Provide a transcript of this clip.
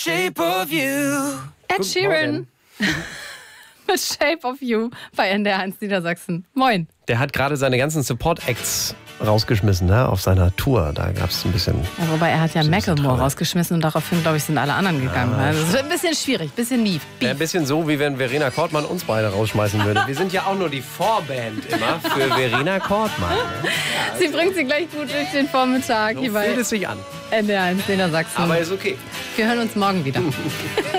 Shape of You. Ed Sheeran mit Shape of You bei NDR 1 Niedersachsen. Moin. Der hat gerade seine ganzen Support-Acts rausgeschmissen, ne? Auf seiner Tour. Da gab es ein bisschen... Ja, wobei er hat ja Macklemore rausgeschmissen und daraufhin, glaube ich, sind alle anderen gegangen. Also das ist ein bisschen schwierig, ein bisschen lief. Ein bisschen so, wie wenn Verena Kortmann uns beide rausschmeißen würde. Wir sind ja auch nur die Vorband immer für Verena Kortmann. Ne? Ja, Sie bringt sie gleich gut durch den Vormittag. so Hier bei fühlt es sich an. NDR 1 Niedersachsen. Aber ist okay. Wir hören uns morgen wieder.